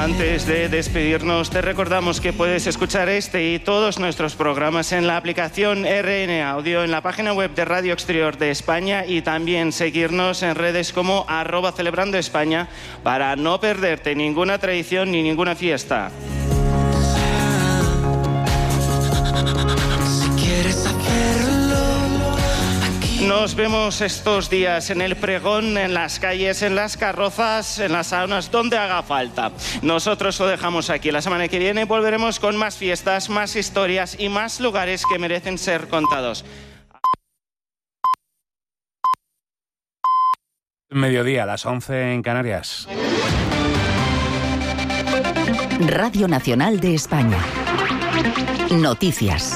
Antes de despedirnos, te recordamos que puedes escuchar este y todos nuestros programas en la aplicación RN Audio, en la página web de Radio Exterior de España, y también seguirnos en redes como @celebrandoespaña para no perderte ninguna tradición ni ninguna fiesta. Nos vemos estos días en el pregón, en las calles, en las carrozas, en las saunas, donde haga falta. Nosotros lo dejamos aquí. La semana que viene volveremos con más fiestas, más historias y más lugares que merecen ser contados. Mediodía, a las 11 en Canarias. Radio Nacional de España. Noticias.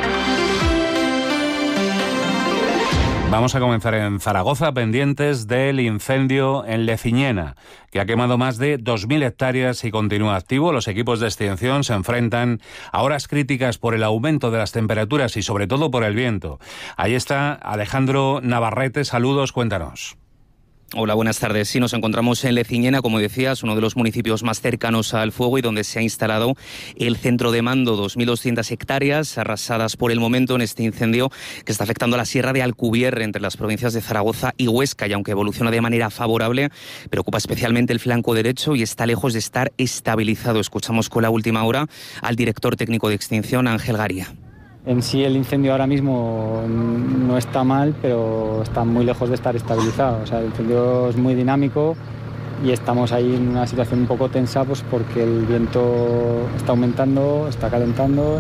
Vamos a comenzar en Zaragoza, pendientes del incendio en Leciñena, que ha quemado más de 2.000 hectáreas y continúa activo. Los equipos de extinción se enfrentan a horas críticas por el aumento de las temperaturas y sobre todo por el viento. Ahí está Alejandro Navarrete. Saludos, cuéntanos. Hola, buenas tardes. Sí, nos encontramos en Leciñena, como decías, uno de los municipios más cercanos al fuego y donde se ha instalado el centro de mando. 2.200 hectáreas arrasadas por el momento en este incendio que está afectando a la Sierra de Alcubierre, entre las provincias de Zaragoza y Huesca, y aunque evoluciona de manera favorable, preocupa especialmente el flanco derecho y está lejos de estar estabilizado. Escuchamos con la última hora al director técnico de extinción, Ángel Garía. En sí el incendio ahora mismo no está mal, pero está muy lejos de estar estabilizado. O sea, el incendio es muy dinámico y estamos ahí en una situación un poco tensa, pues porque el viento está aumentando, está calentando.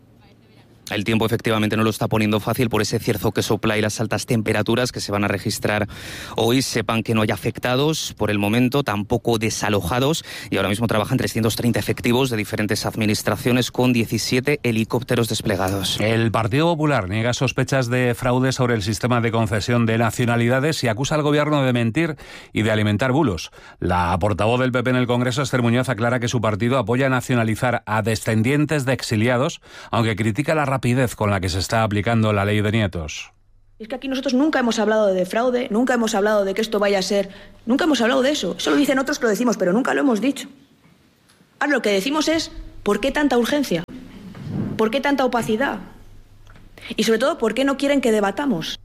El tiempo efectivamente no lo está poniendo fácil por ese cierzo que sopla y las altas temperaturas que se van a registrar hoy. Sepan que no hay afectados por el momento, tampoco desalojados, y ahora mismo trabajan 330 efectivos de diferentes administraciones con 17 helicópteros desplegados. El Partido Popular niega sospechas de fraude sobre el sistema de concesión de nacionalidades y acusa al gobierno de mentir y de alimentar bulos. La portavoz del PP en el Congreso, Esther Muñoz, aclara que su partido apoya nacionalizar a descendientes de exiliados, aunque critica la rapidez con la que se está aplicando la ley de nietos. Es que aquí nosotros nunca hemos hablado de fraude, nunca hemos hablado de que esto vaya a ser... Nunca hemos hablado de eso. Eso lo dicen otros que lo decimos, pero nunca lo hemos dicho. Ahora lo que decimos es, ¿por qué tanta urgencia? ¿Por qué tanta opacidad? Y sobre todo, ¿por qué no quieren que debatamos?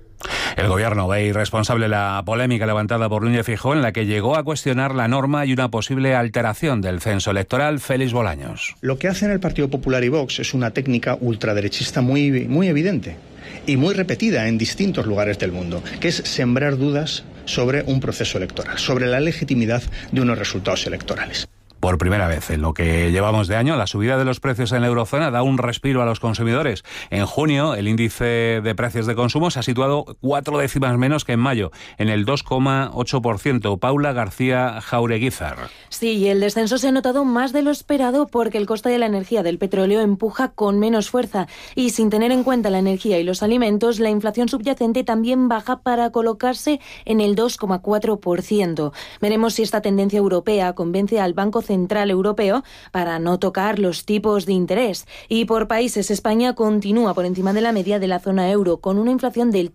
El gobierno ve irresponsable la polémica levantada por Núñez Feijóo, en la que llegó a cuestionar la norma y una posible alteración del censo electoral. Félix Bolaños. Lo que hacen el Partido Popular y Vox es una técnica ultraderechista muy evidente y muy repetida en distintos lugares del mundo, que es sembrar dudas sobre un proceso electoral, sobre la legitimidad de unos resultados electorales. Por primera vez en lo que llevamos de año, la subida de los precios en la eurozona da un respiro a los consumidores. En junio, el índice de precios de consumo se ha situado 4 décimas menos que en mayo, en el 2,8%. Paula García Jaureguizar. Sí, y el descenso se ha notado más de lo esperado porque el coste de la energía del petróleo empuja con menos fuerza. Y sin tener en cuenta la energía y los alimentos, la inflación subyacente también baja para colocarse en el 2,4%. Veremos si esta tendencia europea convence al Banco Central Europeo para no tocar los tipos de interés. Y por países, España continúa por encima de la media de la zona euro, con una inflación del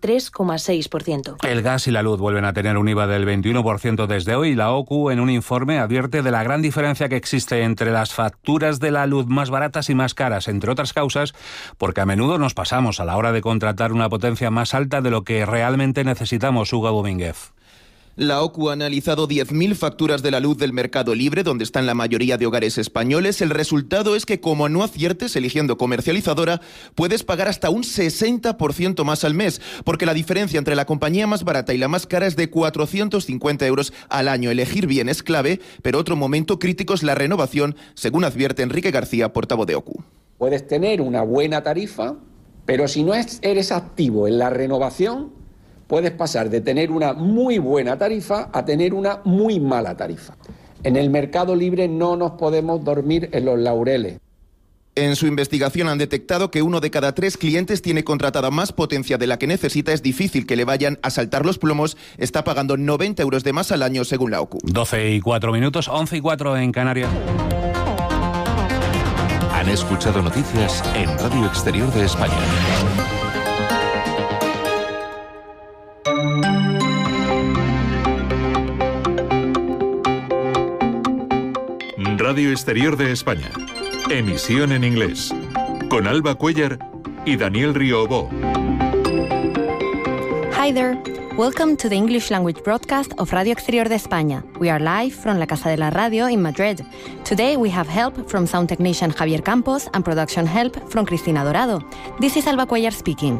3,6%. El gas y la luz vuelven a tener un IVA del 21% desde hoy. La OCU, en un informe, advierte de la gran diferencia que existe entre las facturas de la luz más baratas y más caras, entre otras causas, porque a menudo nos pasamos a la hora de contratar una potencia más alta de lo que realmente necesitamos. Hugo Domínguez. La OCU ha analizado 10.000 facturas de la luz del mercado libre, donde están la mayoría de hogares españoles. El resultado es que, como no aciertes eligiendo comercializadora, puedes pagar hasta un 60% más al mes, porque la diferencia entre la compañía más barata y la más cara es de 450 euros al año. Elegir bien es clave, pero otro momento crítico es la renovación, según advierte Enrique García, portavoz de OCU. Puedes tener una buena tarifa, pero si no eres activo en la renovación, puedes pasar de tener una muy buena tarifa a tener una muy mala tarifa. En el mercado libre no nos podemos dormir en los laureles. En su investigación han detectado que 1 de cada 3 clientes tiene contratada más potencia de la que necesita. Es difícil que le vayan a saltar los plomos. Está pagando 90 euros de más al año, según la OCU. 12:04, 11:04 en Canarias. Han escuchado noticias en Radio Exterior de España. Radio Exterior de España. Emisión en inglés. Con Alba Cuellar y Daniel Riobó. Hi there. Welcome to the English language broadcast of Radio Exterior de España. We are live from La Casa de la Radio in Madrid. Today we have help from sound technician Javier Campos and production help from Cristina Dorado. This is Alba Cuellar speaking.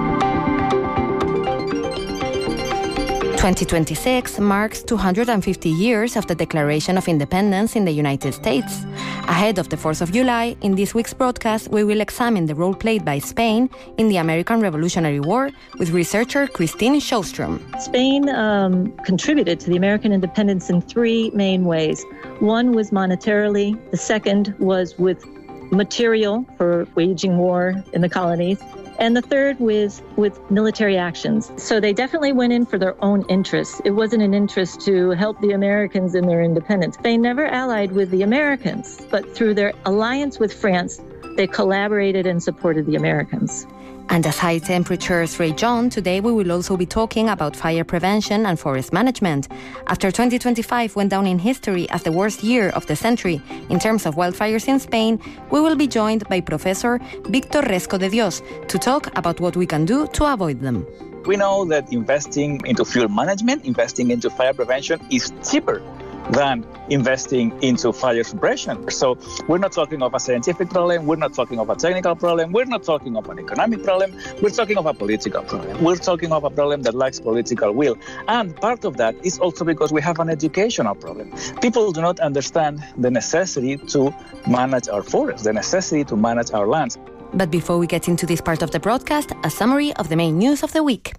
2026 marks 250 years of the Declaration of Independence in the United States. Ahead of the 4th of July, in this week's broadcast, we will examine the role played by Spain in the American Revolutionary War with researcher Christine Sjostrom. Spain contributed to the American independence in three main ways. One was monetarily, the second was with material for waging war in the colonies, and the third was with military actions. So they definitely went in for their own interests. It wasn't an interest to help the Americans in their independence. They never allied with the Americans, but through their alliance with France, they collaborated and supported the Americans. And as high temperatures rage on, today we will also be talking about fire prevention and forest management. After 2025 went down in history as the worst year of the century in terms of wildfires in Spain, we will be joined by Professor Víctor Resco de Dios to talk about what we can do to avoid them. We know that investing into fuel management, investing into fire prevention is cheaper than investing into fire suppression. So we're not talking of a scientific problem, we're not talking of a technical problem, we're not talking of an economic problem, we're talking of a political problem. We're talking of a problem that lacks political will. And part of that is also because we have an educational problem. People do not understand the necessity to manage our forests, the necessity to manage our lands. But before we get into this part of the broadcast, a summary of the main news of the week.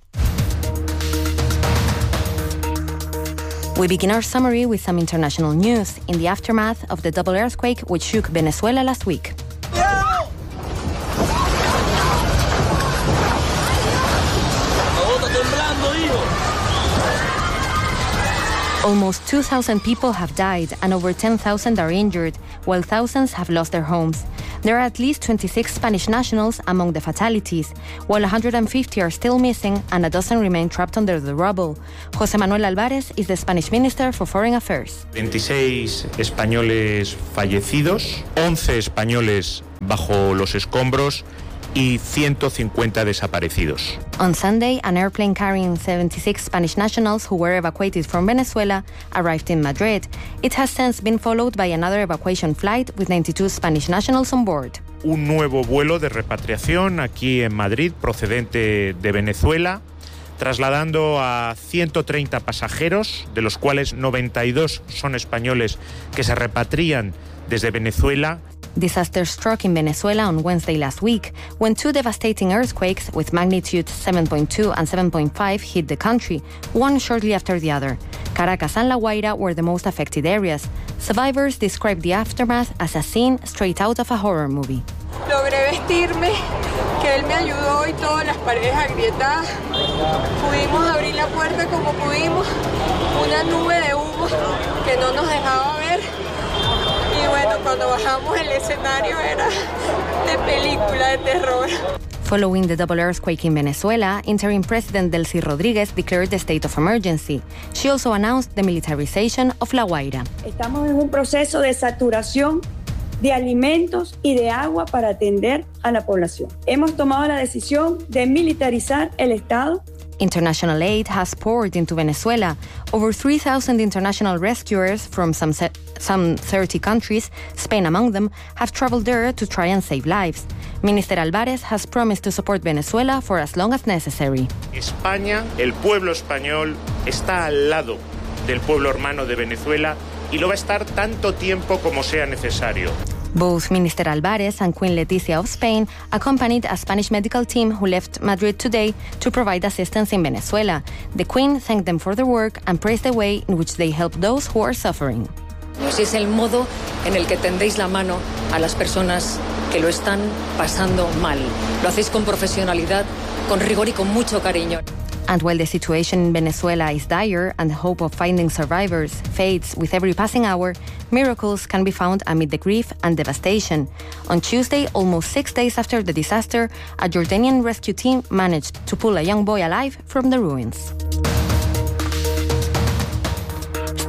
We begin our summary with some international news in the aftermath of the double earthquake which shook Venezuela last week. Almost 2,000 people have died and over 10,000 are injured, while thousands have lost their homes. There are at least 26 Spanish nationals among the fatalities, while 150 are still missing and a dozen remain trapped under the rubble. José Manuel Álvarez is the Spanish Minister for Foreign Affairs. 26 españoles fallecidos, 11 españoles bajo los escombros y 150 desaparecidos. On Sunday, an airplane carrying 76 Spanish nationals who were evacuated from Venezuela arrived in Madrid. It has since been followed by another evacuation flight with 92 Spanish nationals on board. Un nuevo vuelo de repatriación aquí en Madrid procedente de Venezuela, trasladando a 130 pasajeros, de los cuales 92 son españoles que se repatrian desde Venezuela. Disaster struck in Venezuela on Wednesday last week when two devastating earthquakes with magnitude 7.2 and 7.5 hit the country, one shortly after the other. Caracas and La Guaira were the most affected areas. Survivors described the aftermath as a scene straight out of a horror movie. Logré vestirme, que él me ayudó y todas las paredes agrietadas. Pudimos abrir la puerta como pudimos, una nube de humo que no nos dejaba ver. Y bueno, cuando bajamos el escenario era de película de terror. Following the double earthquake in Venezuela, interim President Delcy Rodríguez declared the state of emergency. She also announced the militarization of La Guaira. Estamos en un proceso de saturación de alimentos y de agua para atender a la población. Hemos tomado la decisión de militarizar el Estado. International aid has poured into Venezuela. Over 3,000 international rescuers from some 30 countries, Spain among them, have traveled there to try and save lives. Minister Álvarez has promised to support Venezuela for as long as necessary. España, el pueblo español, está al lado del pueblo hermano de Venezuela y lo va a estar tanto tiempo como sea necesario. Both Minister Álvarez and Queen Letizia of Spain accompanied a Spanish medical team who left Madrid today to provide assistance in Venezuela. The Queen thanked them for their work and praised the way in which they help those who are suffering. Es el modo en el que tendéis la mano a las personas que lo están pasando mal. Lo hacéis con profesionalidad, con rigor y con mucho cariño. And while the situation in Venezuela is dire and the hope of finding survivors fades with every passing hour, miracles can be found amid the grief and devastation. On Tuesday, almost 6 days after the disaster, a Jordanian rescue team managed to pull a young boy alive from the ruins.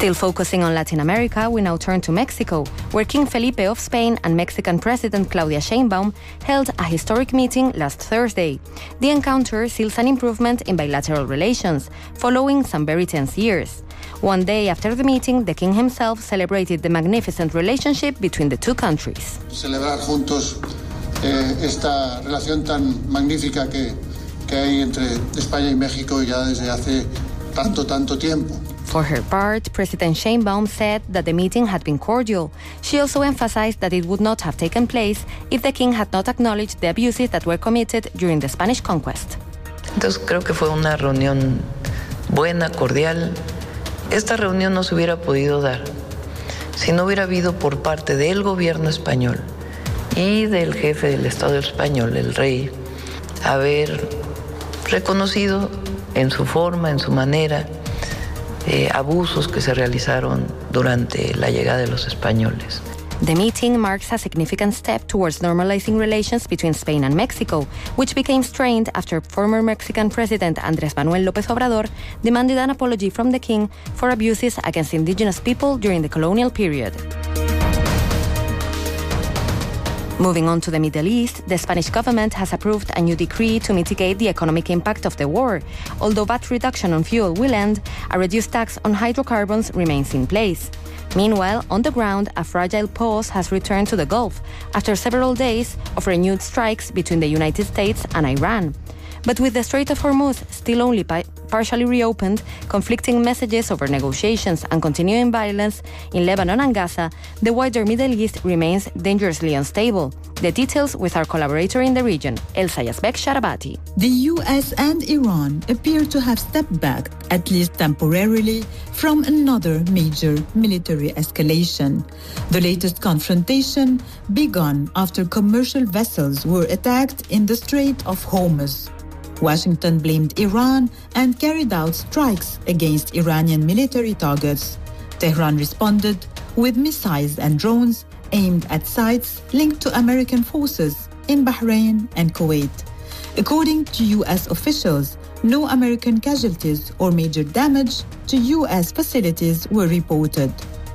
Still focusing on Latin America, we now turn to Mexico, where King Felipe of Spain and Mexican President Claudia Sheinbaum held a historic meeting last Thursday. The encounter seals an improvement in bilateral relations, following some very tense years. One day after the meeting, the king himself celebrated the magnificent relationship between the two countries. Celebrar juntos esta relación tan magnífica que hay entre España y México ya desde hace tanto tiempo. For her part, President Sheinbaum said that the meeting had been cordial. She also emphasized that it would not have taken place if the king had not acknowledged the abuses that were committed during the Spanish conquest. Entonces creo que fue una reunión buena, cordial. Esta reunión no se hubiera podido dar si no hubiera habido por parte del gobierno español y del jefe del Estado español, el rey, haber reconocido en su forma, en su manera, abusos que se realizaron durante la llegada de los españoles. The meeting marks a significant step towards normalizing relations between Spain and Mexico, which became strained after former Mexican President Andrés Manuel López Obrador demanded an apology from the king for abuses against indigenous people during the colonial period. Moving on to the Middle East, the Spanish government has approved a new decree to mitigate the economic impact of the war. Although VAT reduction on fuel will end, a reduced tax on hydrocarbons remains in place. Meanwhile, on the ground, a fragile pause has returned to the Gulf after several days of renewed strikes between the United States and Iran. But with the Strait of Hormuz still only partially reopened, conflicting messages over negotiations and continuing violence in Lebanon and Gaza, the wider Middle East remains dangerously unstable. The details with our collaborator in the region, Elsa Yazbek Sharabati. The US and Iran appear to have stepped back, at least temporarily, from another major military escalation. The latest confrontation began after commercial vessels were attacked in the Strait of Hormuz. Washington blamed Iran and carried out strikes against Iranian military targets. Tehran responded with missiles and drones aimed at sites linked to American forces in Bahrain and Kuwait. According to U.S. officials, no American casualties or major damage to U.S. facilities were reported.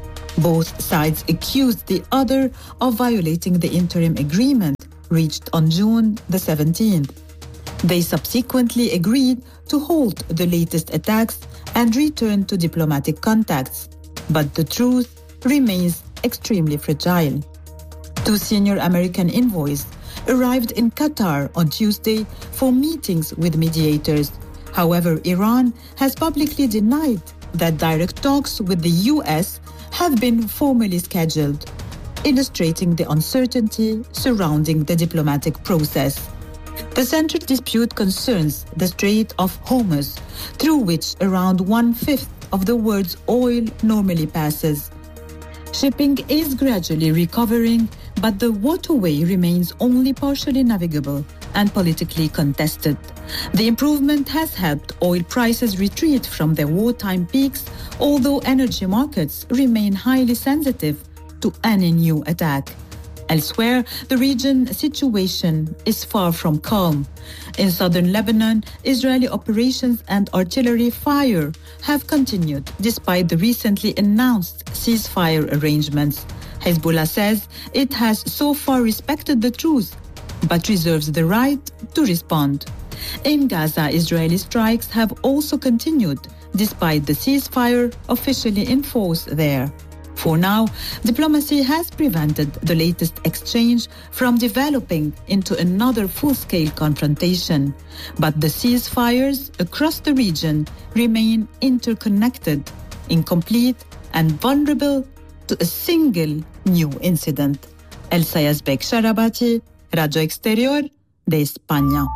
Both sides accused the other of violating the interim agreement reached on June the 17th. They subsequently agreed to halt the latest attacks and return to diplomatic contacts. But the truth remains extremely fragile. Two senior American envoys arrived in Qatar on Tuesday for meetings with mediators. However, Iran has publicly denied that direct talks with the U.S. have been formally scheduled, illustrating the uncertainty surrounding the diplomatic process. The central dispute concerns the Strait of Hormuz, through which around 1/5 of the world's oil normally passes. Shipping is gradually recovering, but the waterway remains only partially navigable and politically contested. The improvement has helped oil prices retreat from their wartime peaks, although energy markets remain highly sensitive to any new attack. Elsewhere, the region situation is far from calm. In southern Lebanon, Israeli operations and artillery fire have continued despite the recently announced ceasefire arrangements. Hezbollah says it has so far respected the truce, but reserves the right to respond. In Gaza, Israeli strikes have also continued despite the ceasefire officially in force there. For now, diplomacy has prevented the latest exchange from developing into another full-scale confrontation. But the ceasefires across the region remain interconnected, incomplete, and vulnerable to a single new incident. Elsa Yazbek Sharabati, Radio Exterior de España.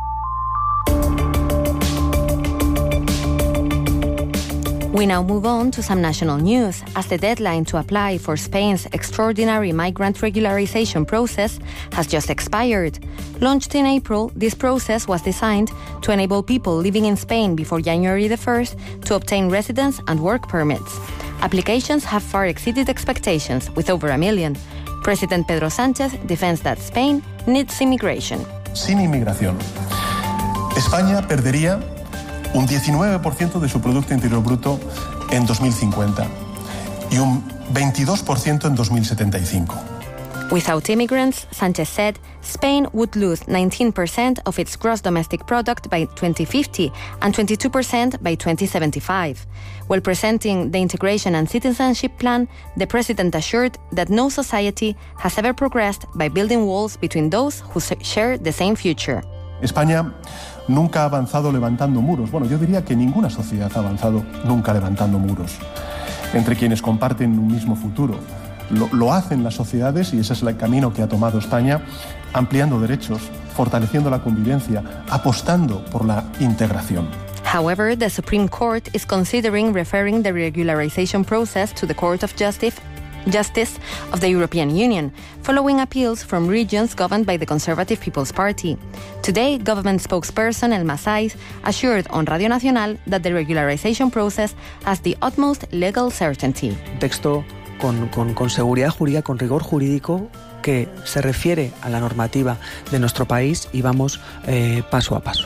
We now move on to some national news, as the deadline to apply for Spain's extraordinary migrant regularization process has just expired. Launched in April, this process was designed to enable people living in Spain before January the 1st to obtain residence and work permits. Applications have far exceeded expectations, with over 1 million. President Pedro Sánchez defends that Spain needs immigration. Sin inmigración, España perdería un 19% de su Producto Interior Bruto en 2050. y un 22% en 2075. Without immigrants, Sanchez said, Spain would lose 19% of its gross domestic product by 2050 and 22% by 2075. While presenting the Integration and Citizenship Plan, the president assured that no society has ever progressed by building walls between those who share the same future. España nunca ha avanzado levantando muros. Bueno, yo diría que ninguna sociedad ha avanzado nunca levantando muros entre quienes comparten un mismo futuro. Lo hacen las sociedades y ese es el camino que ha tomado España, ampliando derechos, fortaleciendo la convivencia, apostando por la integración. However, the Supreme Court is considering referring the regularization process to the Court of Justice of the European Union, following appeals from regions governed by the Conservative People's Party. Today, government spokesperson Elma Saiz assured on Radio Nacional that the regularization process has the utmost legal certainty. Texto con seguridad jurídica, con rigor jurídico, que se refiere a la normativa de nuestro país y vamos paso a paso.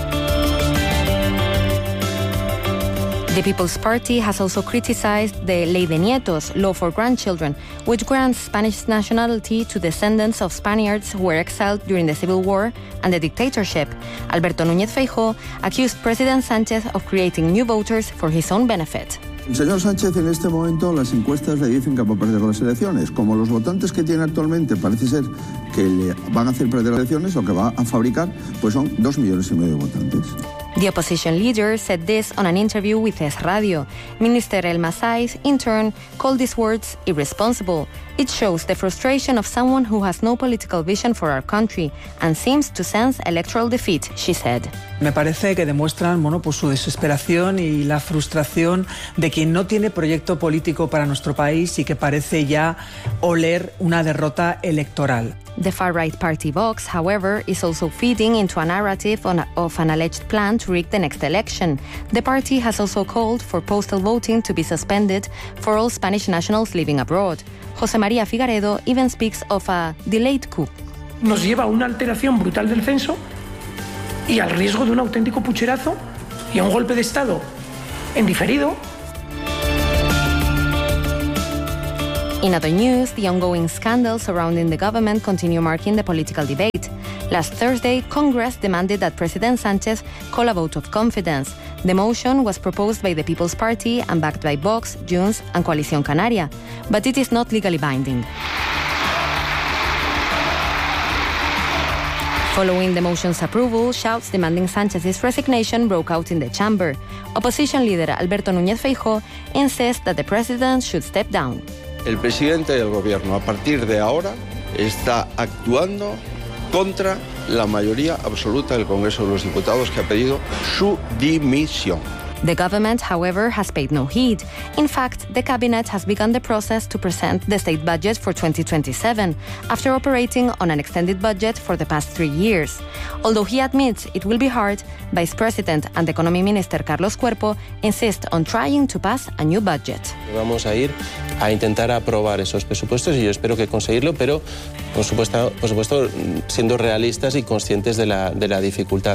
The People's Party has also criticized the Ley de Nietos, law for grandchildren, which grants Spanish nationality to descendants of Spaniards who were exiled during the Civil War and the dictatorship. Alberto Núñez Feijóo accused President Sánchez of creating new voters for his own benefit. El señor Sánchez en este momento las encuestas le dicen que va a perder las elecciones. Como los votantes que tiene actualmente parece ser que le van a hacer perder las elecciones, lo que va a fabricar pues son 2,5 millones de votantes. The opposition leader said this on an interview with Es Radio. Minister Elma Saiz, in turn, called these words irresponsible. It shows the frustration of someone who has no political vision for our country and seems to sense electoral defeat, she said. Me parece que demuestran pues su desesperación y la frustración de quien no tiene proyecto político para nuestro país y que parece ya oler una derrota electoral. The far-right party Vox, however, is also feeding into a narrative of an alleged plan to rig the next election. The party has also called for postal voting to be suspended for all Spanish nationals living abroad. José María Figaredo even speaks of a delayed coup. Nos lleva a una alteración brutal del censo y al riesgo de un auténtico pucherazo y a un golpe de Estado en diferido. In other news, the ongoing scandals surrounding the government continue marking the political debate. Last Thursday, Congress demanded that President Sánchez call a vote of confidence. The motion was proposed by the People's Party and backed by Vox, Junts and Coalición Canaria, but it is not legally binding. Following the motion's approval, shouts demanding Sánchez's resignation broke out in the chamber. Opposition leader Alberto Núñez Feijóo insists that the president should step down. El presidente del gobierno, a partir de ahora, está actuando contra la mayoría absoluta del Congreso de los Diputados, que ha pedido su dimisión. The government, however, has paid no heed. In fact, the cabinet has begun the process to present the state budget for 2027, after operating on an extended budget for the past 3 years. Although he admits it will be hard, Vice President and Economy Minister Carlos Cuerpo insist on trying to pass a new budget. Vamos a ir a intentar aprobar esos presupuestos y yo espero que conseguirlo, pero por supuesto siendo realistas y conscientes de la dificultad.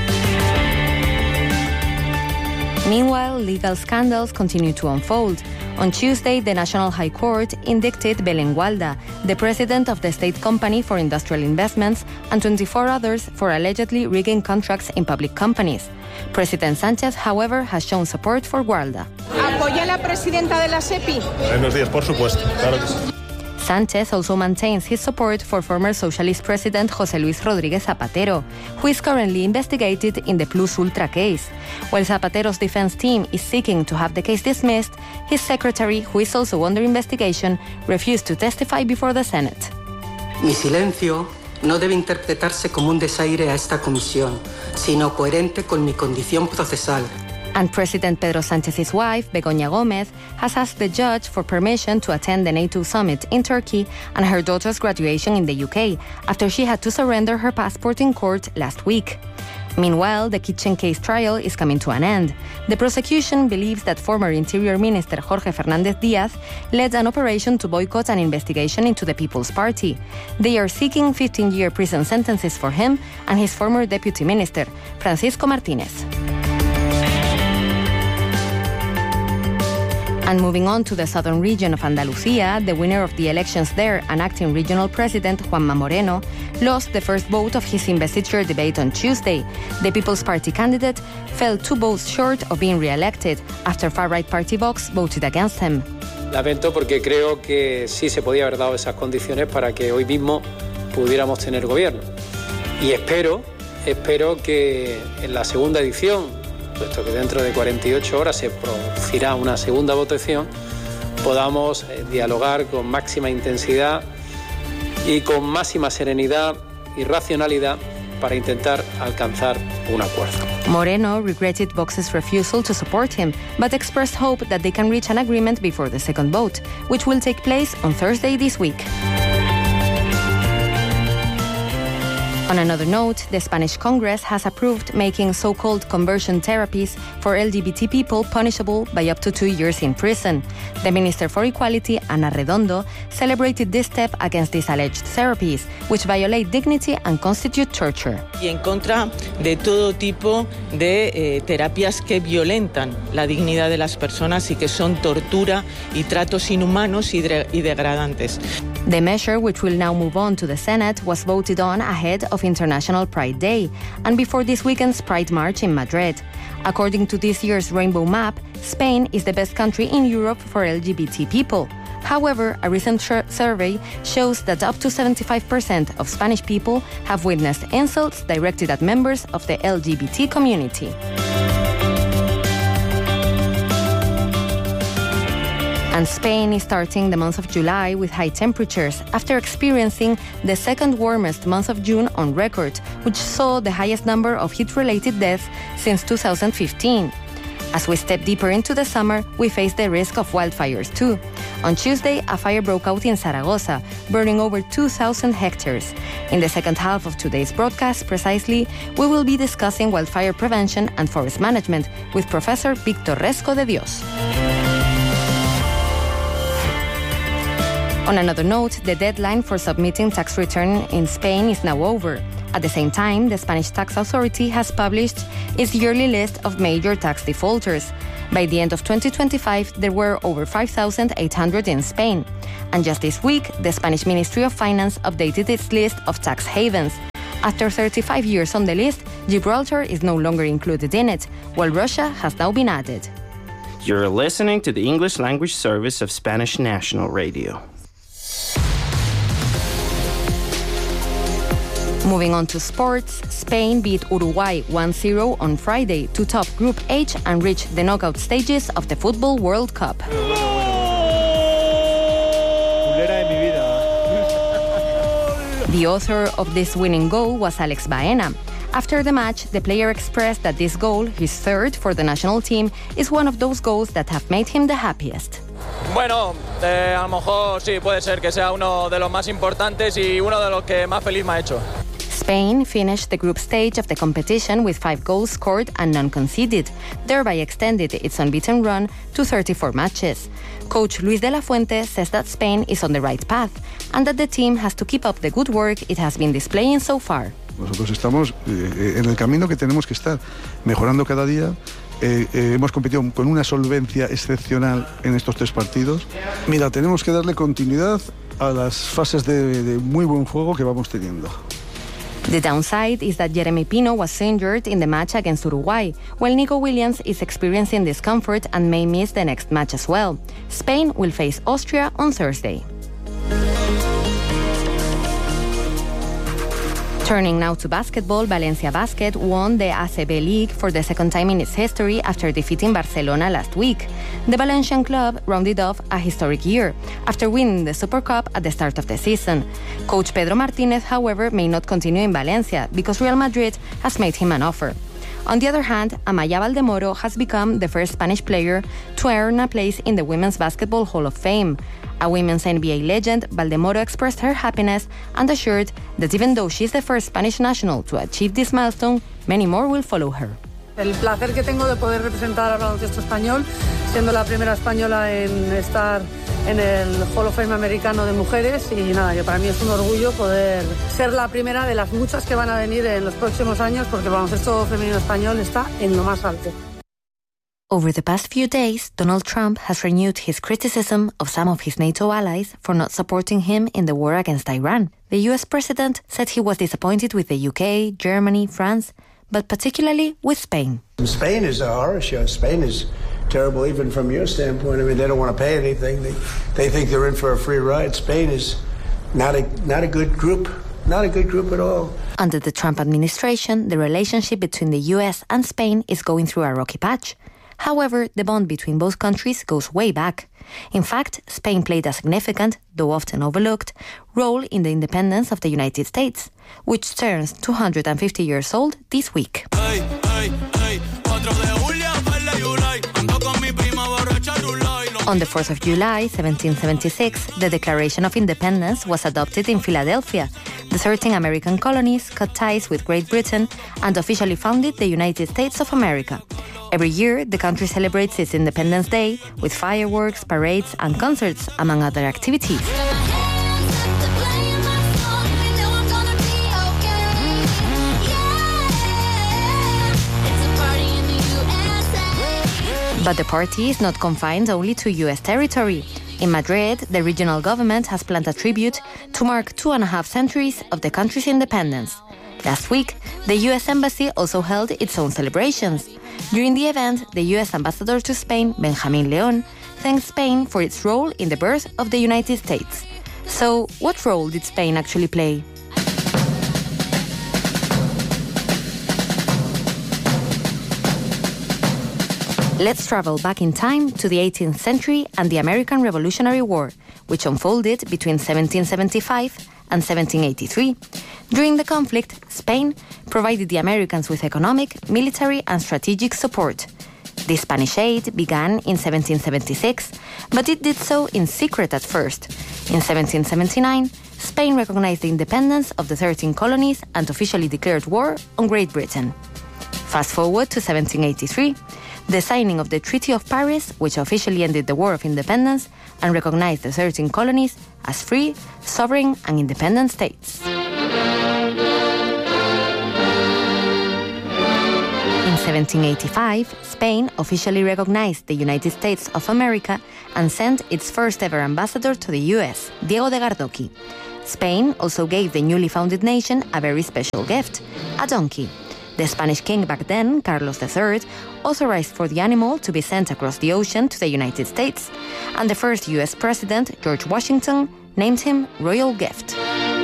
Meanwhile, legal scandals continue to unfold. On Tuesday, the National High Court indicted Belén Gualda, the president of the state company for industrial investments, and 24 others for allegedly rigging contracts in public companies. President Sánchez, however, has shown support for Gualda. ¿Apoya a la presidenta de la SEPI? Buenos días, por supuesto, claro que sí. Sánchez also maintains his support for former socialist president José Luis Rodríguez Zapatero, who is currently investigated in the Plus Ultra case. While Zapatero's defense team is seeking to have the case dismissed, his secretary, who is also under investigation, refused to testify before the Senate. Mi silencio no debe interpretarse como un desaire a esta comisión, sino coherente con mi condición procesal. And President Pedro Sánchez's wife, Begoña Gómez, has asked the judge for permission to attend the NATO summit in Turkey and her daughter's graduation in the UK, after she had to surrender her passport in court last week. Meanwhile, the kitchen case trial is coming to an end. The prosecution believes that former Interior Minister Jorge Fernández Díaz led an operation to boycott an investigation into the People's Party. They are seeking 15-year prison sentences for him and his former Deputy Minister, Francisco Martínez. And moving on to the southern region of Andalucía, the winner of the elections there, an acting regional president, Juanma Moreno, lost the first vote of his investiture debate on Tuesday. The People's Party candidate fell 2 votes short of being re-elected after far-right party Vox voted against him. Lamento porque creo que sí se podía haber dado esas condiciones para que hoy mismo pudiéramos tener gobierno. Y espero que en la segunda edición, puesto que dentro de 48 horas se producirá una segunda votación, podamos dialogar con máxima intensidad y con máxima serenidad y racionalidad para intentar alcanzar un acuerdo. Moreno regretted Vox's refusal to support him, but expressed hope that they can reach an agreement before the second vote, which will take place on Thursday this week. On another note, the Spanish Congress has approved making so-called conversion therapies for LGBT people punishable by up to 2 years in prison. The Minister for Equality, Ana Redondo, celebrated this step against these alleged therapies, which violate dignity and constitute torture. Y en contra de todo tipo de terapias que violentan la dignidad de las personas y que son tortura y tratos inhumanos y degradantes. The measure, which will now move on to the Senate, was voted on ahead of International Pride Day and before this weekend's Pride March in Madrid. According to this year's Rainbow Map, Spain is the best country in Europe for LGBT people. However, a recent survey shows that up to 75% of Spanish people have witnessed insults directed at members of the LGBT community. And Spain is starting the month of July with high temperatures after experiencing the second warmest month of June on record, which saw the highest number of heat-related deaths since 2015. As we step deeper into the summer, we face the risk of wildfires too. On Tuesday, a fire broke out in Zaragoza, burning over 2,000 hectares. In the second half of today's broadcast, precisely, we will be discussing wildfire prevention and forest management with Professor Víctor Resco de Dios. On another note, the deadline for submitting tax return in Spain is now over. At the same time, the Spanish Tax Authority has published its yearly list of major tax defaulters. By the end of 2025, there were over 5,800 in Spain. And just this week, the Spanish Ministry of Finance updated its list of tax havens. After 35 years on the list, Gibraltar is no longer included in it, while Russia has now been added. You're listening to the English language service of Spanish National Radio. Moving on to sports, Spain beat Uruguay 1-0 on Friday to top Group H and reach the knockout stages of the Football World Cup. The author of this winning goal was Alex Baena. After the match, the player expressed that this goal, his third for the national team, is one of those goals that have made him the happiest. Bueno, a lo mejor sí, puede ser que sea uno de los más importantes y uno de los que más feliz me ha hecho. Spain finished the group stage of the competition with 5 goals scored and none conceded, thereby extended its unbeaten run to 34 matches. Coach Luis de la Fuente says that Spain is on the right path and that the team has to keep up the good work it has been displaying so far. Nosotros estamos en el camino que tenemos que estar, mejorando cada día. Hemos competido con una solvencia excepcional en estos 3 partidos. Mira, tenemos que darle continuidad a las fases de muy buen juego que vamos teniendo. The downside is that Jeremy Pino was injured in the match against Uruguay, while Nico Williams is experiencing discomfort and may miss the next match as well. Spain will face Austria on Thursday. Turning now to basketball, Valencia Basket won the ACB League for the second time in its history after defeating Barcelona last week. The Valencian club rounded off a historic year after winning the Super Cup at the start of the season. Coach Pedro Martínez, however, may not continue in Valencia because Real Madrid has made him an offer. On the other hand, Amaya Valdemoro has become the first Spanish player to earn a place in the Women's Basketball Hall of Fame. A women's NBA legend, Valdemoro expressed her happiness and assured that even though she's the first Spanish national to achieve this milestone, many more will follow her. El placer que tengo de poder representar al baloncesto español, siendo la primera española en estar en el Hall of Fame americano de mujeres, y nada, que para mí es un orgullo poder ser la primera de las muchas que van a venir en los próximos años, porque el baloncesto femenino español está en lo más alto. Over the past few days, Donald Trump has renewed his criticism of some of his NATO allies for not supporting him in the war against Iran. The US president said he was disappointed with the UK, Germany, France, but particularly with Spain. Spain is a horror show. Spain is terrible even from your standpoint. I mean, they don't want to pay anything. They think they're in for a free ride. Spain is not a good group. Not a good group at all. Under the Trump administration, the relationship between the US and Spain is going through a rocky patch. However, the bond between both countries goes way back. In fact, Spain played a significant, though often overlooked, role in the independence of the United States, which turns 250 years old this week. On the 4th of July, 1776, the Declaration of Independence was adopted in Philadelphia. The 13 American colonies cut ties with Great Britain and officially founded the United States of America. Every year, the country celebrates its Independence Day with fireworks, parades, and concerts, among other activities. But the party is not confined only to US territory. In Madrid, the regional government has planned a tribute to mark 2.5 centuries of the country's independence. Last week, the US Embassy also held its own celebrations. During the event, the US Ambassador to Spain, Benjamín León, thanked Spain for its role in the birth of the United States. So, what role did Spain actually play? Let's travel back in time to the 18th century and the American Revolutionary War, which unfolded between 1775 and 1783. During the conflict, Spain provided the Americans with economic, military, and strategic support. The Spanish aid began in 1776, but it did so in secret at first. In 1779, Spain recognized the independence of the 13 colonies and officially declared war on Great Britain. Fast forward to 1783, the signing of the Treaty of Paris, which officially ended the War of Independence and recognized the 13 colonies as free, sovereign, and independent states. In 1785, Spain officially recognized the United States of America and sent its first ever ambassador to the US, Diego de Gardoqui. Spain also gave the newly founded nation a very special gift, a donkey. The Spanish king back then, Carlos III, authorized for the animal to be sent across the ocean to the United States, and the first US president, George Washington, named him Royal Gift.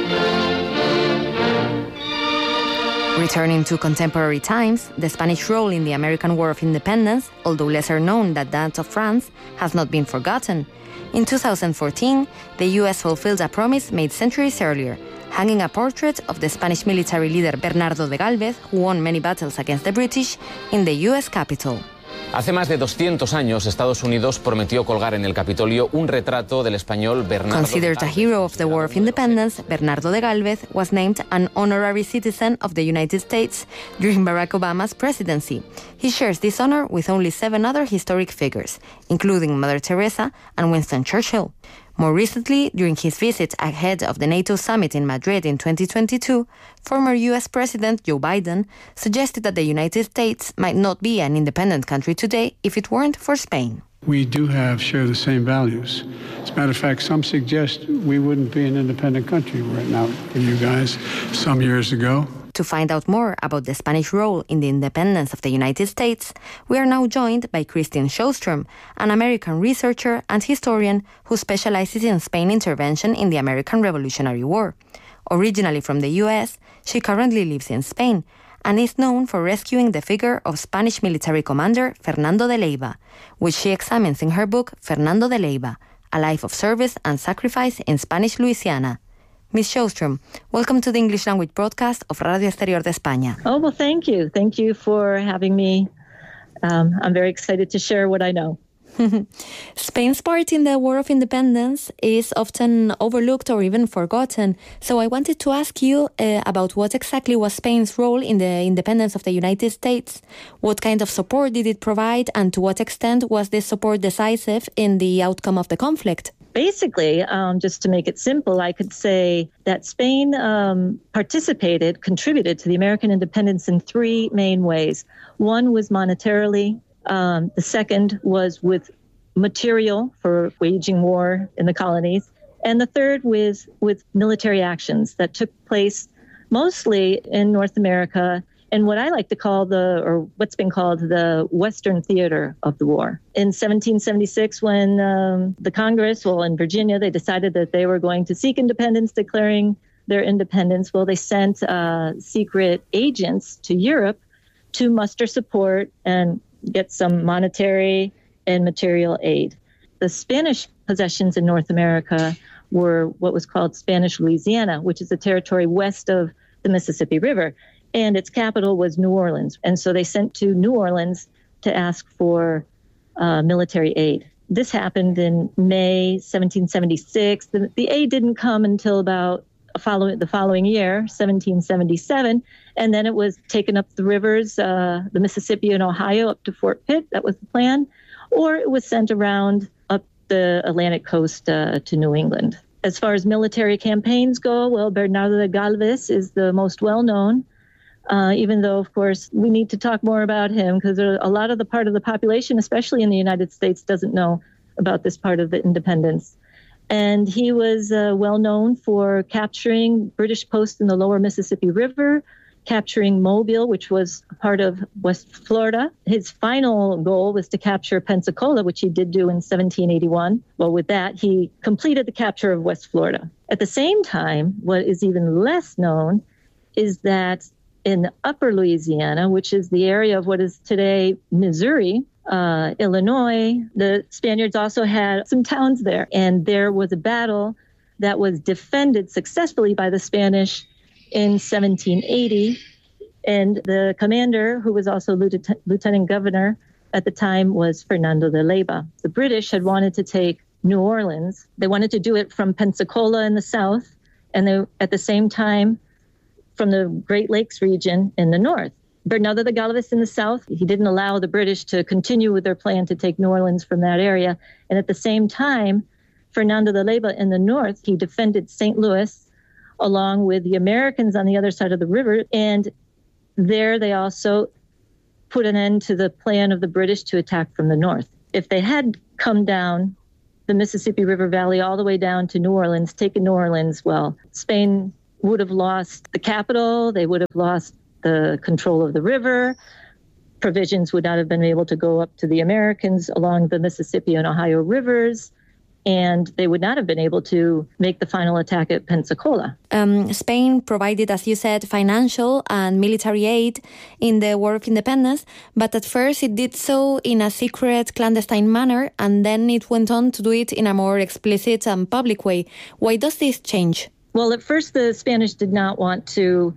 Returning to contemporary times, the Spanish role in the American War of Independence, although lesser known than that of France, has not been forgotten. In 2014, the US fulfilled a promise made centuries earlier, hanging a portrait of the Spanish military leader Bernardo de Galvez, who won many battles against the British, in the US Capitol. Hace más de 200 años, Estados Unidos prometió colgar en el Capitolio un retrato del español Bernardo. Considered a hero of the War of Independence, Bernardo de Galvez was named an honorary citizen of the United States during Barack Obama's presidency. He shares this honor with only 7 other historic figures, including Mother Teresa and Winston Churchill. More recently, during his visit ahead of the NATO summit in Madrid in 2022, former US President Joe Biden suggested that the United States might not be an independent country today if it weren't for Spain. We do share the same values. As a matter of fact, some suggest we wouldn't be an independent country right now for you guys some years ago. To find out more about the Spanish role in the independence of the United States, we are now joined by Christine Sjostrom, an American researcher and historian who specializes in Spain intervention in the American Revolutionary War. Originally from the US, she currently lives in Spain and is known for rescuing the figure of Spanish military commander Fernando de Leyva, which she examines in her book Fernando de Leyva, A Life of Service and Sacrifice in Spanish Louisiana. Ms. Sjostrom, welcome to the English language broadcast of Radio Exterior de España. Oh, well, thank you. Thank you for having me. I'm very excited to share what I know. Spain's part in the War of Independence is often overlooked or even forgotten. So I wanted to ask you about what exactly was Spain's role in the independence of the United States. What kind of support did it provide, and to what extent was this support decisive in the outcome of the conflict? Basically, just to make it simple, I could say that Spain contributed to the American independence in 3 main ways. One was monetarily. The second was with material for waging war in the colonies. And the third was with military actions that took place mostly in North America and what I like to call what's been called the Western theater of the war. In 1776, when the Congress, in Virginia, they decided that they were going to seek independence, declaring their independence. Well, they sent secret agents to Europe to muster support and get some monetary and material aid. The Spanish possessions in North America were what was called Spanish Louisiana, which is a territory west of the Mississippi River. And its capital was New Orleans. And so they sent to New Orleans to ask for military aid. This happened in May 1776. The aid didn't come until about the following year, 1777. And then it was taken up the rivers, the Mississippi and Ohio, up to Fort Pitt. That was the plan. Or it was sent around up the Atlantic coast to New England. As far as military campaigns go, Bernardo de Galvez is the most well-known. Even though, of course, we need to talk more about him because a lot of the part of the population, especially in the United States, doesn't know about this part of the independence. And he was well known for capturing British posts in the lower Mississippi River, capturing Mobile, which was part of West Florida. His final goal was to capture Pensacola, which he did do in 1781. Well, with that, he completed the capture of West Florida. At the same time, what is even less known is that in Upper Louisiana, which is the area of what is today Missouri, Illinois, the Spaniards also had some towns there. And there was a battle that was defended successfully by the Spanish in 1780. And the commander, who was also lieutenant governor at the time, was Fernando de Leyva. The British had wanted to take New Orleans. They wanted to do it from Pensacola in the south, and they, at the same time, from the Great Lakes region in the north. Bernardo de Galvez in the south, he didn't allow the British to continue with their plan to take New Orleans from that area. And at the same time, Fernando de Leyva in the north, he defended St. Louis along with the Americans on the other side of the river. And there they also put an end to the plan of the British to attack from the north. If they had come down the Mississippi River Valley all the way down to New Orleans, taken New Orleans, Spain would have lost the capital, they would have lost the control of the river, provisions would not have been able to go up to the Americans along the Mississippi and Ohio rivers, and they would not have been able to make the final attack at Pensacola. Spain provided, as you said, financial and military aid in the War of Independence, but at first it did so in a secret, clandestine manner, and then it went on to do it in a more explicit and public way. Why does this change? Well, at first, the Spanish did not want to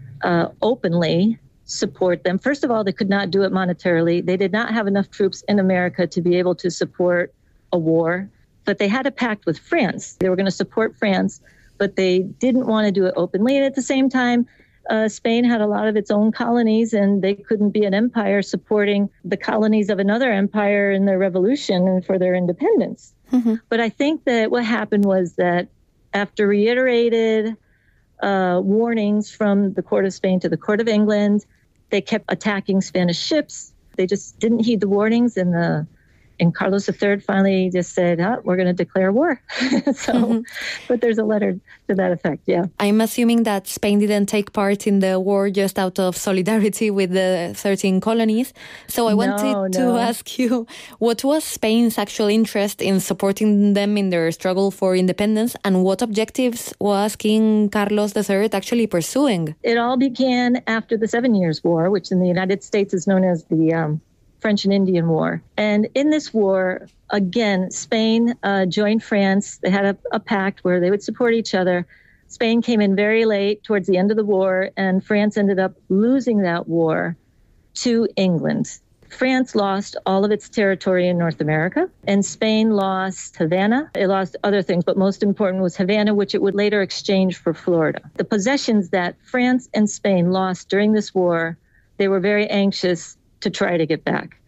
openly support them. First of all, they could not do it monetarily. They did not have enough troops in America to be able to support a war. But they had a pact with France. They were going to support France, but they didn't want to do it openly. And at the same time, Spain had a lot of its own colonies, and they couldn't be an empire supporting the colonies of another empire in their revolution and for their independence. Mm-hmm. But I think that what happened was that after reiterated warnings from the Court of Spain to the Court of England, they kept attacking Spanish ships. They just didn't heed the warnings, and Carlos III finally just said, we're going to declare war. But there's a letter to that effect, yeah. I'm assuming that Spain didn't take part in the war just out of solidarity with the 13 colonies. So I wanted to ask you, what was Spain's actual interest in supporting them in their struggle for independence, and what objectives was King Carlos III actually pursuing? It all began after the 7 Years' War, which in the United States is known as the French and Indian War. And in this war, again, Spain joined France. They had a pact where they would support each other. Spain came in very late towards the end of the war, and France ended up losing that war to England. France lost all of its territory in North America, and Spain lost Havana. It lost other things, but most important was Havana, which it would later exchange for Florida. The possessions that France and Spain lost during this war, they were very anxious to try to get back.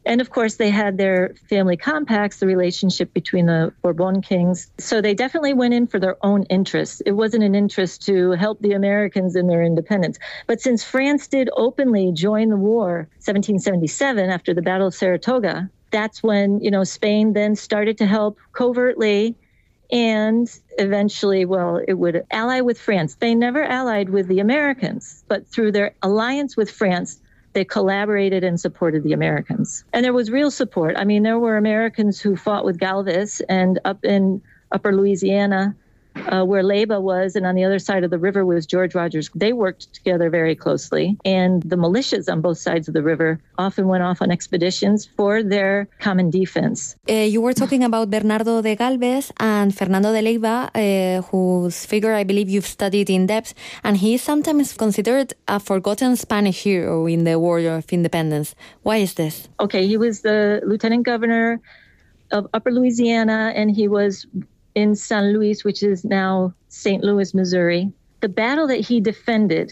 And of course, they had their family compacts, the relationship between the Bourbon kings. So they definitely went in for their own interests. It wasn't an interest to help the Americans in their independence. But since France did openly join the war, 1777, after the Battle of Saratoga, that's when, Spain then started to help covertly and eventually, it would ally with France. They never allied with the Americans, but through their alliance with France, they collaborated and supported the Americans. And there was real support. I mean, there were Americans who fought with Galvez, and up in upper Louisiana, where Leyva was, and on the other side of the river was George Rogers. They worked together very closely. And the militias on both sides of the river often went off on expeditions for their common defense. You were talking about Bernardo de Galvez and Fernando de Leyva, whose figure I believe you've studied in depth, and he is sometimes considered a forgotten Spanish hero in the War of Independence. Why is this? Okay, he was the lieutenant governor of upper Louisiana, and he was in San Luis, which is now St. Louis, Missouri. The battle that he defended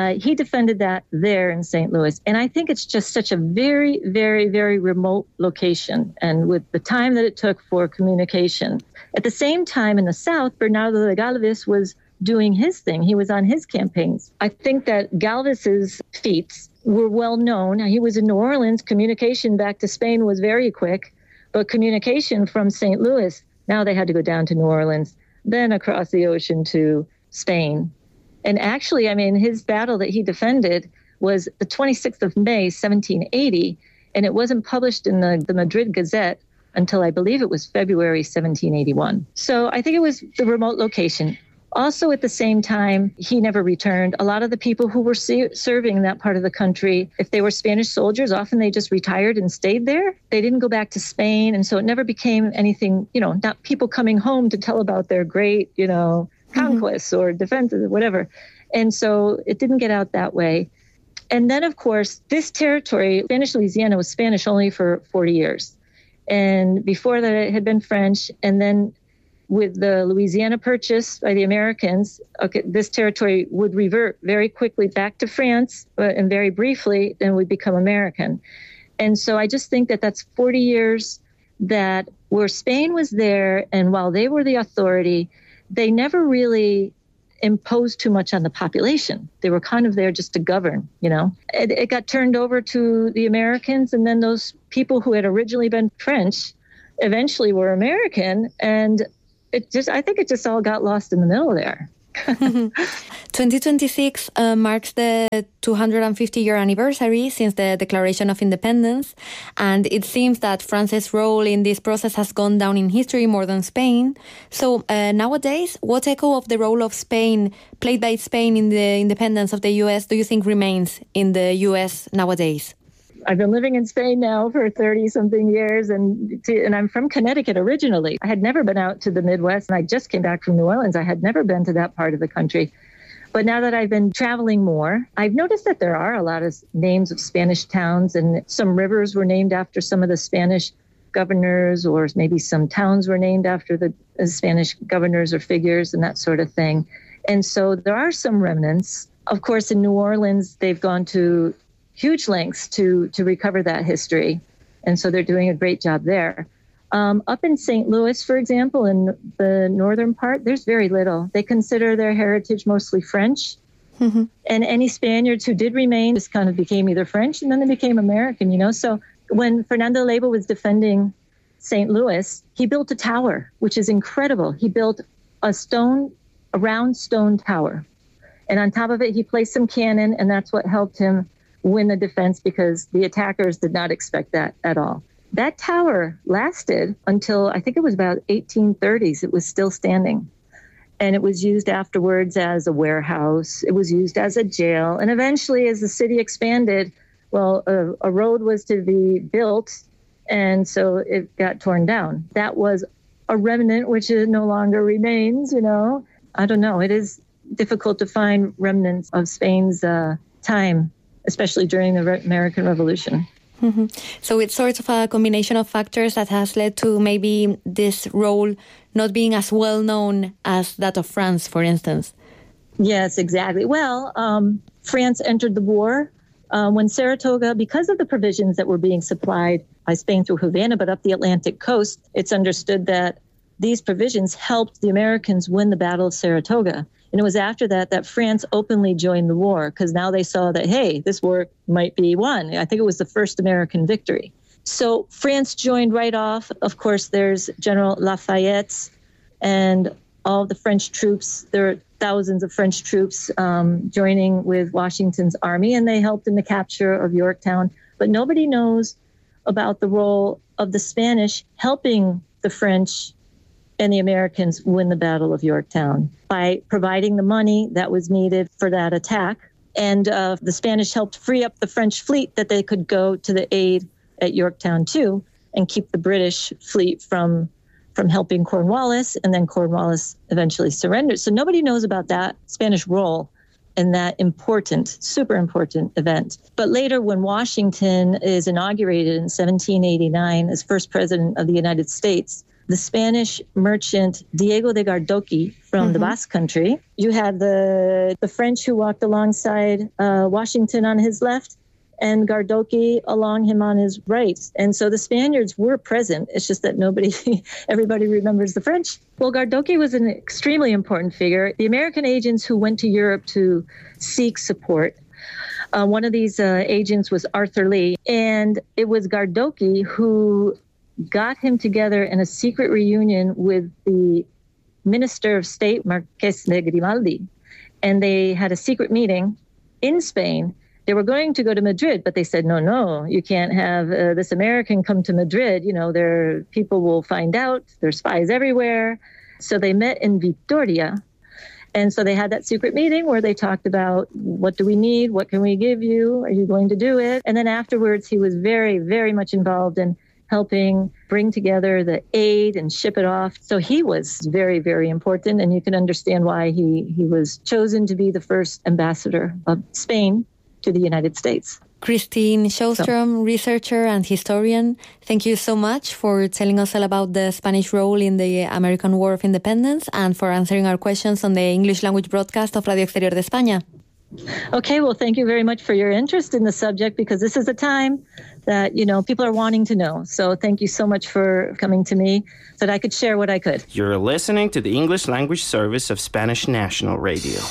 that there in St. Louis. And I think it's just such a very, very, very remote location, and with the time that it took for communication. At the same time in the South, Bernardo de Galvez was doing his thing. He was on his campaigns. I think that Galvez's feats were well known. He was in New Orleans. Communication back to Spain was very quick, but communication from St. Louis, now they had to go down to New Orleans, then across the ocean to Spain. And actually, his battle that he defended was the 26th of May, 1780, and it wasn't published in the Madrid Gazette until I believe it was February 1781. So I think it was the remote location. Also, at the same time, he never returned. A lot of the people who were serving in that part of the country, if they were Spanish soldiers, often they just retired and stayed there. They didn't go back to Spain. And so it never became anything, not people coming home to tell about their great, conquests or defenses or whatever. And so it didn't get out that way. And then, of course, this territory, Spanish Louisiana, was Spanish only for 40 years. And before that, it had been French. And then with the Louisiana Purchase by the Americans, this territory would revert very quickly back to France, and very briefly, then would become American. And so I just think that that's 40 years that where Spain was there, and while they were the authority, they never really imposed too much on the population. They were kind of there just to govern, It got turned over to the Americans, and then those people who had originally been French eventually were American, and I think it just all got lost in the middle there. 2026 marks the 250-year anniversary since the Declaration of Independence, and it seems that France's role in this process has gone down in history more than Spain. So nowadays, what echo of the role of Spain, played by Spain in the independence of the U.S., do you think remains in the U.S. nowadays? I've been living in Spain now for 30-something years, and I'm from Connecticut originally. I had never been out to the Midwest, and I just came back from New Orleans. I had never been to that part of the country. But now that I've been traveling more, I've noticed that there are a lot of names of Spanish towns, and some rivers were named after some of the Spanish governors, or maybe some towns were named after the Spanish governors or figures and that sort of thing. And so there are some remnants. Of course, in New Orleans, they've gone to huge lengths to recover that history. And so they're doing a great job there. Up in St. Louis, for example, in the northern part, there's very little. They consider their heritage mostly French. Mm-hmm. And any Spaniards who did remain just kind of became either French and then they became American, So when Fernando Leyva was defending St. Louis, he built a tower, which is incredible. He built a round stone tower. And on top of it, he placed some cannon, and that's what helped him win the defense, because the attackers did not expect that at all. That tower lasted until I think it was about 1830s. It was still standing. And it was used afterwards as a warehouse. It was used as a jail. And eventually, as the city expanded, a road was to be built. And so it got torn down. That was a remnant, which no longer remains, I don't know. It is difficult to find remnants of Spain's time, especially during the American Revolution. Mm-hmm. So it's sort of a combination of factors that has led to maybe this role not being as well known as that of France, for instance. Yes, exactly. Well, France entered the war when Saratoga, because of the provisions that were being supplied by Spain through Havana, but up the Atlantic coast, it's understood that these provisions helped the Americans win the Battle of Saratoga. And it was after that that France openly joined the war, because now they saw that, hey, this war might be won. I think it was the first American victory. So France joined right off. Of course, there's General Lafayette and all the French troops. There are thousands of French troops joining with Washington's army, and they helped in the capture of Yorktown. But nobody knows about the role of the Spanish helping the French and the Americans win the Battle of Yorktown by providing the money that was needed for that attack. And the Spanish helped free up the French fleet that they could go to the aid at Yorktown too, and keep the British fleet from helping Cornwallis, and then Cornwallis eventually surrendered. So nobody knows about that Spanish role in that important, super important event. But later, when Washington is inaugurated in 1789 as first president of the United States, the Spanish merchant Diego de Gardoqui from the Basque Country, you have the French who walked alongside Washington on his left, and Gardoqui along him on his right. And so the Spaniards were present. It's just that everybody remembers the French. Well, Gardoqui was an extremely important figure. The American agents who went to Europe to seek support, one of these agents was Arthur Lee. And it was Gardoqui who got him together in a secret reunion with the Minister of State, Marqués de Grimaldi. And they had a secret meeting in Spain. They were going to go to Madrid, but they said, no, you can't have this American come to Madrid. You know, people will find out. There's spies everywhere. So they met in Vitoria. And so they had that secret meeting where they talked about, what do we need? What can we give you? Are you going to do it? And then afterwards, he was very, very much involved in helping bring together the aid and ship it off. So he was very, very important. And you can understand why he was chosen to be the first ambassador of Spain to the United States. Christine Sjöström, researcher and historian, thank you so much for telling us all about the Spanish role in the American War of Independence and for answering our questions on the English language broadcast of Radio Exterior de España. Okay, well, thank you very much for your interest in the subject, because this is a time that, people are wanting to know. So thank you so much for coming to me so that I could share what I could. You're listening to the English language service of Spanish National Radio.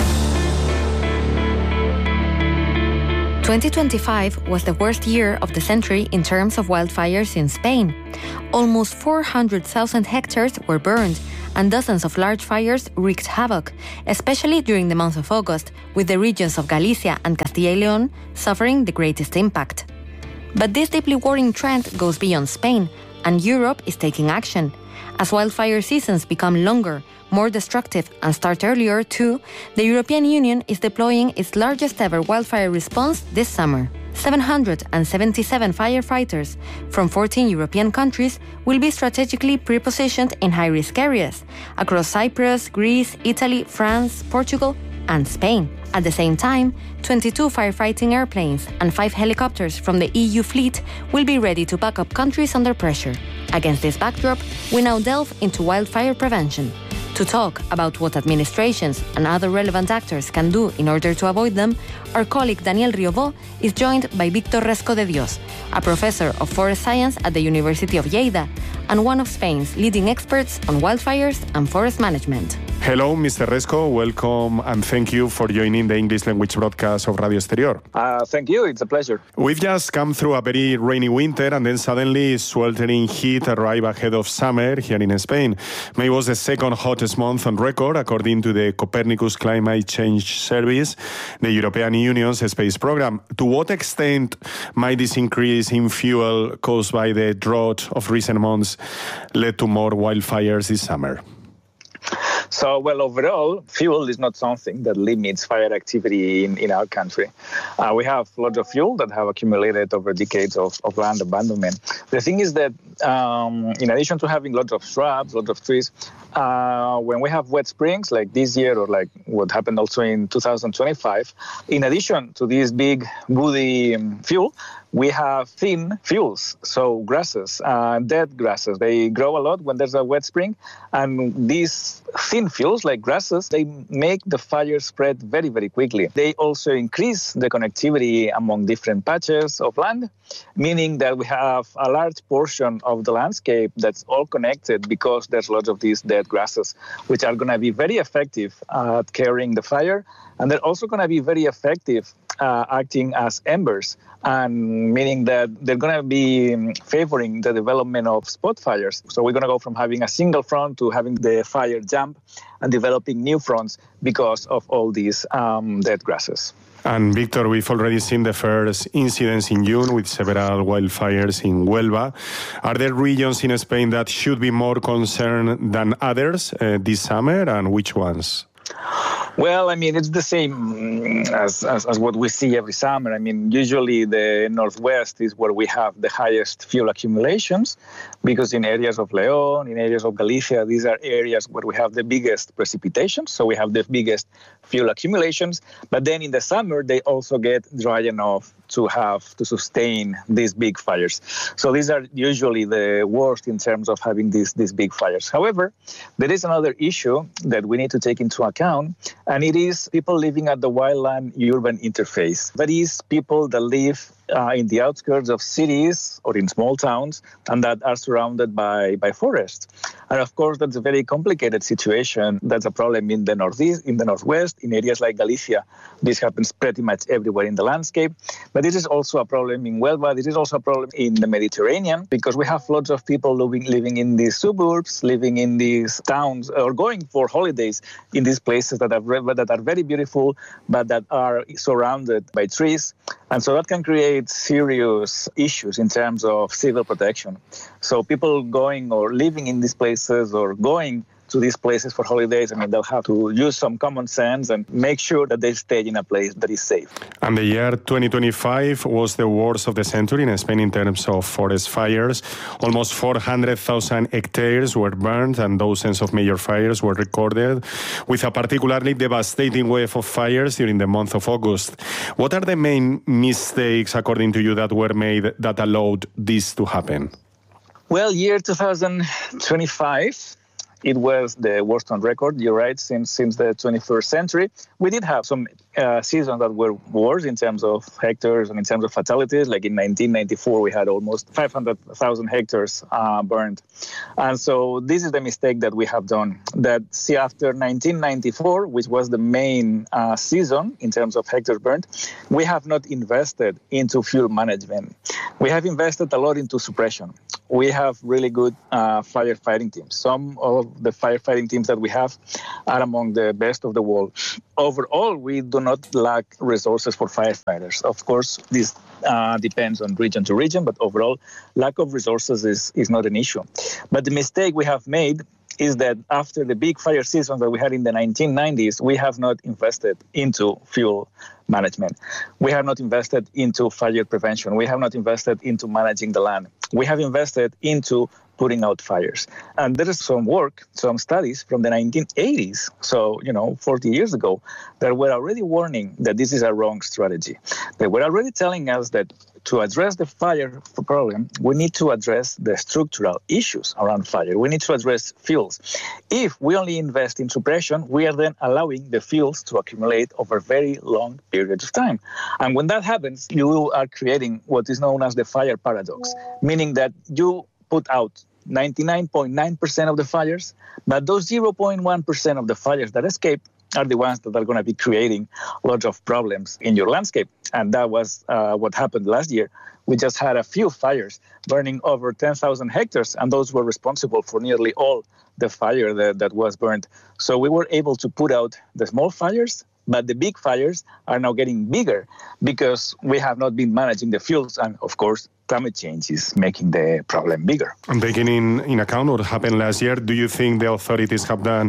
2025 was the worst year of the century in terms of wildfires in Spain. Almost 400,000 hectares were burned, and dozens of large fires wreaked havoc, especially during the month of August, with the regions of Galicia and Castilla y León suffering the greatest impact. But this deeply worrying trend goes beyond Spain, and Europe is taking action. As wildfire seasons become longer, more destructive, and start earlier too, the European Union is deploying its largest ever wildfire response this summer. 777 firefighters from 14 European countries will be strategically pre-positioned in high-risk areas across Cyprus, Greece, Italy, France, Portugal, and Spain. At the same time, 22 firefighting airplanes and 5 helicopters from the EU fleet will be ready to back up countries under pressure. Against this backdrop, we now delve into wildfire prevention. To talk about what administrations and other relevant actors can do in order to avoid them, our colleague Daniel Riobó is joined by Víctor Resco de Dios, a professor of forest science at the University of Lleida and one of Spain's leading experts on wildfires and forest management. Hello, Mr. Resco. Welcome and thank you for joining the English language broadcast of Radio Exterior. Thank you. It's a pleasure. We've just come through a very rainy winter and then suddenly sweltering heat arrived ahead of summer here in Spain. May was the second hottest month on record, according to the Copernicus Climate Change Service, the European Union's space program. To what extent might this increase in fuel caused by the drought of recent months lead to more wildfires this summer? So, well, overall, fuel is not something that limits fire activity in our country. We have lots of fuel that have accumulated over decades of land abandonment. The thing is that in addition to having lots of shrubs, lots of trees, when we have wet springs like this year or like what happened also in 2025, in addition to this big woody fuel, we have thin fuels, so grasses, dead grasses. They grow a lot when there's a wet spring, and these thin fuels, like grasses, they make the fire spread very, very quickly. They also increase the connectivity among different patches of land, meaning that we have a large portion of the landscape that's all connected because there's lots of these dead grasses, which are going to be very effective at carrying the fire, and they're also going to be very effective acting as embers, and meaning that they're going to be favoring the development of spot fires. So we're going to go from having a single front to having the fire jump and developing new fronts because of all these dead grasses. And Victor, we've already seen the first incidents in June with several wildfires in Huelva. Are there regions in Spain that should be more concerned than others this summer, and which ones? Well, I mean, it's the same as what we see every summer. I mean, usually the Northwest is where we have the highest fuel accumulations, because in areas of León, in areas of Galicia, these are areas where we have the biggest precipitation, so we have the biggest fuel accumulations. But then in the summer, they also get dry enough to have to sustain these big fires. So these are usually the worst in terms of having these big fires. However, there is another issue that we need to take into account, and it is people living at the wildland-urban interface. That is, people that live in the outskirts of cities or in small towns and that are surrounded by forests. And of course, that's a very complicated situation. That's a problem in the Northeast, in the Northwest, in areas like Galicia. This happens pretty much everywhere in the landscape. But this is also a problem in Huelva. This is also a problem in the Mediterranean, because we have lots of people living in these suburbs, living in these towns, or going for holidays in these places that are very beautiful, but that are surrounded by trees. And so that can create serious issues in terms of civil protection. So people going or living in these places or going to these places for holidays, I mean, they'll have to use some common sense and make sure that they stay in a place that is safe. And the year 2025 was the worst of the century in Spain in terms of forest fires. Almost 400,000 hectares were burned and dozens of major fires were recorded, with a particularly devastating wave of fires during the month of August. What are the main mistakes, according to you, that were made that allowed this to happen? Well, year 2025, it was the worst on record, you're right, since the 21st century. We did have some seasons that were worse in terms of hectares and in terms of fatalities. Like in 1994, we had almost 500,000 hectares burned. And so this is the mistake that we have done. That, see, after 1994, which was the main season in terms of hectares burned, we have not invested into fuel management. We have invested a lot into suppression. We have really good firefighting teams. Some of the firefighting teams that we have are among the best of the world. Overall, we do not lack resources for firefighters. Of course, this depends on region to region, but overall, lack of resources is not an issue. But the mistake we have made is that after the big fire seasons that we had in the 1990s, we have not invested into fuel management. We have not invested into fire prevention. We have not invested into managing the land. We have invested into putting out fires. And there is some work, some studies from the 1980s, so, 40 years ago, that were already warning that this is a wrong strategy. They were already telling us that to address the fire problem, we need to address the structural issues around fire. We need to address fuels. If we only invest in suppression, we are then allowing the fuels to accumulate over very long periods of time. And when that happens, you are creating what is known as the fire paradox, meaning that you put out 99.9% of the fires, but those 0.1% of the fires that escape are the ones that are going to be creating lots of problems in your landscape. And that was what happened last year. We just had a few fires burning over 10,000 hectares, and those were responsible for nearly all the fire that was burned. So we were able to put out the small fires, but the big fires are now getting bigger because we have not been managing the fuels. And of course, climate change is making the problem bigger. And taking in account what happened last year, do you think the authorities have done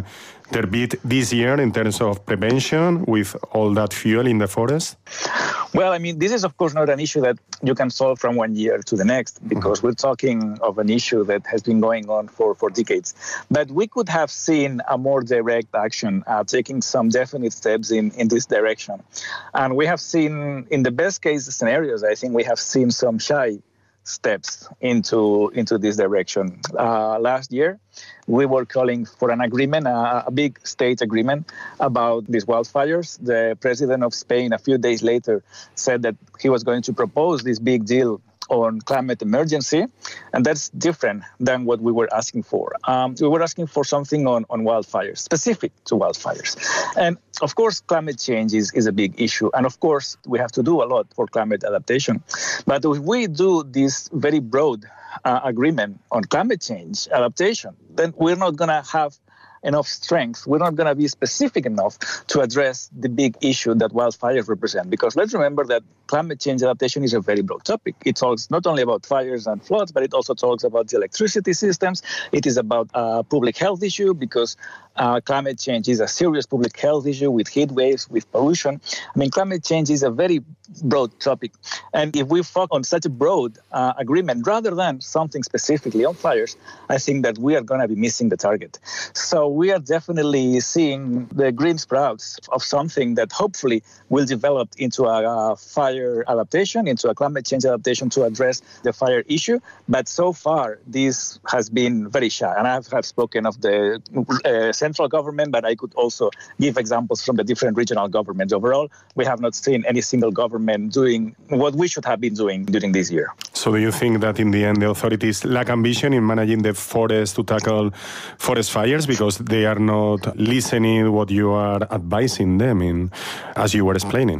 their bit this year in terms of prevention with all that fuel in the forest? Well, I mean, this is, of course, not an issue that you can solve from one year to the next, because we're talking of an issue that has been going on for decades. But we could have seen a more direct action, taking some definite steps in this direction. And we have seen, in the best case scenarios, I think we have seen some shy steps into this direction. Last year, we were calling for an agreement, a big state agreement about these wildfires. The president of Spain, a few days later, said that he was going to propose this big deal on climate emergency, and that's different than what we were asking for. We were asking for something on wildfires, specific to wildfires. And of course, climate change is a big issue. And of course, we have to do a lot for climate adaptation. But if we do this very broad agreement on climate change adaptation, then we're not going to have enough strength. We're not going to be specific enough to address the big issue that wildfires represent. Because let's remember that climate change adaptation is a very broad topic. It talks not only about fires and floods, but it also talks about the electricity systems. It is about a public health issue, because climate change is a serious public health issue with heat waves, with pollution. I mean, climate change is a very broad topic. And if we focus on such a broad agreement rather than something specifically on fires, I think that we are going to be missing the target. So we are definitely seeing the green sprouts of something that hopefully will develop into a fire adaptation, into a climate change adaptation to address the fire issue. But so far, this has been very shy. And I have spoken of the central government, but I could also give examples from the different regional governments. Overall, we have not seen any single government doing what we should have been doing during this year. So do you think that in the end the authorities lack ambition in managing the forest to tackle forest fires because they are not listening what you are advising them in, as you were explaining?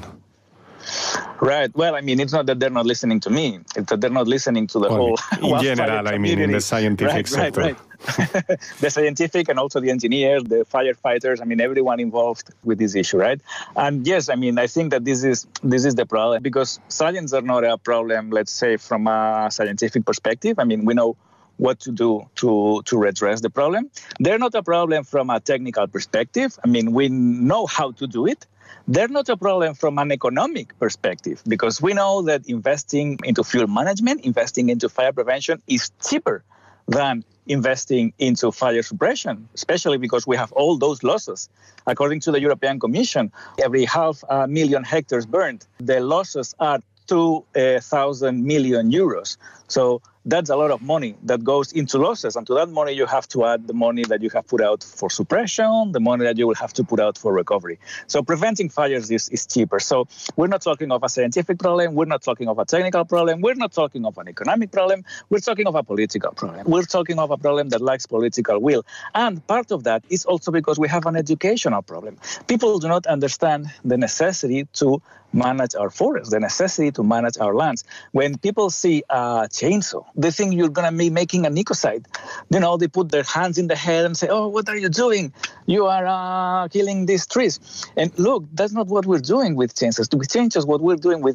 Right. Well, I mean, it's not that they're not listening to me. It's that they're not listening to the whole... In general, I mean, in the scientific sector. Right. The scientific and also the engineers, the firefighters, I mean, everyone involved with this issue, right? And yes, I mean, I think that this is the problem, because science are not a problem, let's say, from a scientific perspective. I mean, we know what to do to redress the problem. They're not a problem from a technical perspective. I mean, we know how to do it. They're not a problem from an economic perspective, because we know that investing into fuel management, investing into fire prevention is cheaper than investing into fire suppression, especially because we have all those losses. According to the European Commission, every 500,000 hectares burned, the losses are 2,000 million euros. So that's a lot of money that goes into losses. And to that money, you have to add the money that you have put out for suppression, the money that you will have to put out for recovery. So preventing fires is cheaper. So we're not talking of a scientific problem. We're not talking of a technical problem. We're not talking of an economic problem. We're talking of a political problem. We're talking of a problem that lacks political will. And part of that is also because we have an educational problem. People do not understand the necessity to manage our forests, the necessity to manage our lands. When people see a chainsaw, they think you're going to be making an ecocide. You know, they put their hands in the head and say, oh, what are you doing? You are killing these trees. And look, that's not what we're doing with chainsaws. With chainsaws, what we're doing with